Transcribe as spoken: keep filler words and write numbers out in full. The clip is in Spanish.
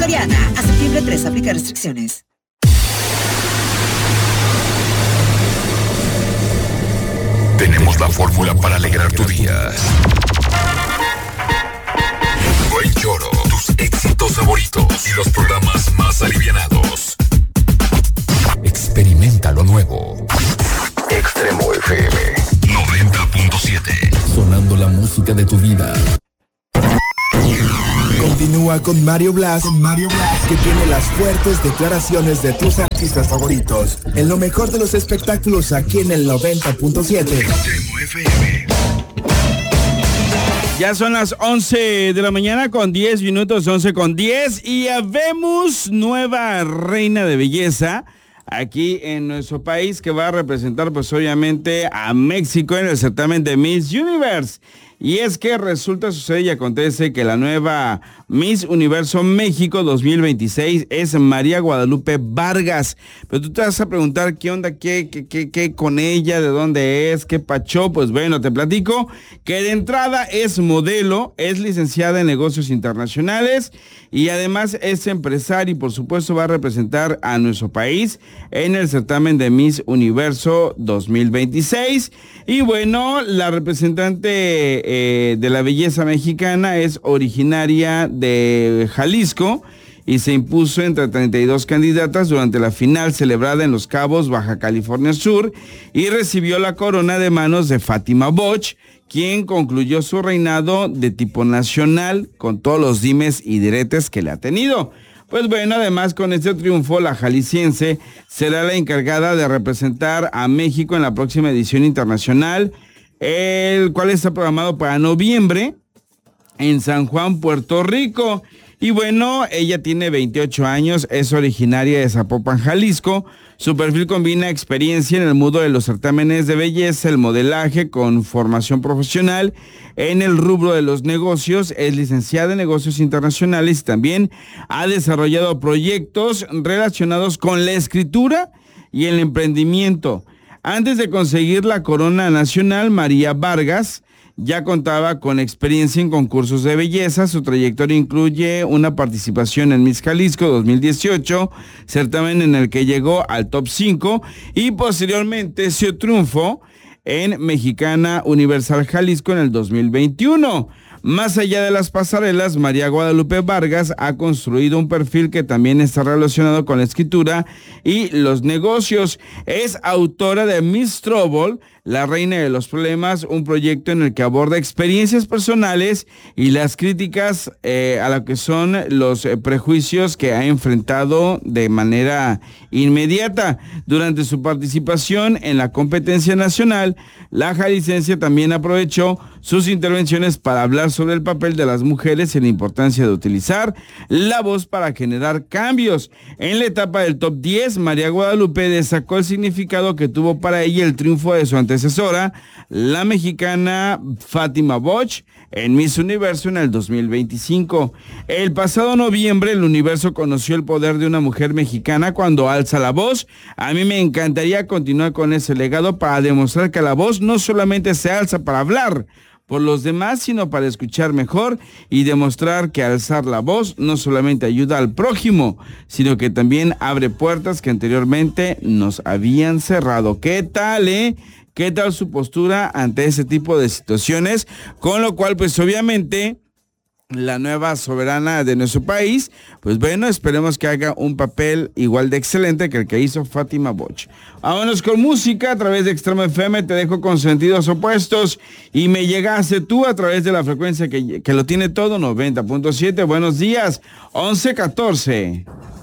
Soriana, a septiembre tres, aplica restricciones. Tenemos la fórmula para alegrar tu día. Buen Choro, tus éxitos favoritos y los programas más alivianados. Experimenta lo nuevo. Extremo F M noventa punto siete. Sonando la música de tu vida. Continúa con Mario Blas, con Mario Blas, que tiene las fuertes declaraciones de tus artistas favoritos. En lo mejor de los espectáculos aquí en el noventa punto siete. Ya son las once de la mañana con diez minutos, once con diez, y habemos nueva reina de belleza aquí en nuestro país que va a representar pues obviamente a México en el certamen de Miss Universe. Y es que resulta, sucede y acontece que la nueva Miss Universo México dos mil veintiséis es María Guadalupe Vargas. Pero tú te vas a preguntar qué onda, qué, qué, qué, qué con ella, de dónde es, qué pachó. Pues bueno, te platico que de entrada es modelo, es licenciada en negocios internacionales y además es empresaria y por supuesto va a representar a nuestro país en el certamen de Miss Universo dos mil veintiséis. Y bueno, la representante eh, de la belleza mexicana es originaria de Jalisco y se impuso entre treinta y dos candidatas durante la final celebrada en Los Cabos, Baja California Sur, y recibió la corona de manos de Fátima Boch, quien concluyó su reinado de tipo nacional con todos los dimes y diretes que le ha tenido. Pues bueno, además con este triunfo, la jalisciense será la encargada de representar a México en la próxima edición internacional, el cual está programado para noviembre en San Juan, Puerto Rico. Y bueno, ella tiene veintiocho años, es originaria de Zapopan, Jalisco. Su perfil combina experiencia en el mundo de los certámenes de belleza, el modelaje con formación profesional en el rubro de los negocios. Es licenciada en negocios internacionales y también ha desarrollado proyectos relacionados con la escritura y el emprendimiento. Antes de conseguir la corona nacional, María Vargas ya contaba con experiencia en concursos de belleza. Su trayectoria incluye una participación en Miss Jalisco dos mil dieciocho, certamen en el que llegó al top cinco, y posteriormente su triunfo en Mexicana Universal Jalisco en el dos mil veintiuno. Más allá de las pasarelas, María Guadalupe Vargas ha construido un perfil que también está relacionado con la escritura y los negocios. Es autora de Miss Trouble, La Reina de los Problemas, un proyecto en el que aborda experiencias personales y las críticas eh, a lo que son los eh, prejuicios que ha enfrentado de manera inmediata. Durante su participación en la competencia nacional, la jalisciense también aprovechó sus intervenciones para hablar sobre el papel de las mujeres y la importancia de utilizar la voz para generar cambios. En la etapa del top diez, María Guadalupe destacó el significado que tuvo para ella el triunfo de su antecesora, la mexicana Fátima Boch, en Miss Universo en el dos mil veinticinco. El pasado noviembre, el universo conoció el poder de una mujer mexicana cuando alza la voz. A mí me encantaría continuar con ese legado para demostrar que la voz no solamente se alza para hablar por los demás, sino para escuchar mejor y demostrar que alzar la voz no solamente ayuda al prójimo, sino que también abre puertas que anteriormente nos habían cerrado. ¿Qué tal, eh? ¿Qué tal su postura ante ese tipo de situaciones? Con lo cual, pues obviamente, la nueva soberana de nuestro país, pues bueno, esperemos que haga un papel igual de excelente que el que hizo Fátima Boch. Vámonos con música a través de Extremo F M, te dejo con sentidos opuestos y me llegaste tú a través de la frecuencia que, que lo tiene todo, noventa punto siete. Buenos días, once catorce.